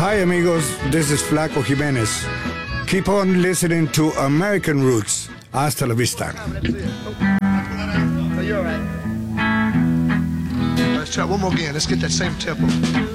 Hi, amigos. This is Flaco Jimenez. Keep on listening to American Roots. Hasta la vista. You're all right. Let's try one more again. Let's get that same tempo.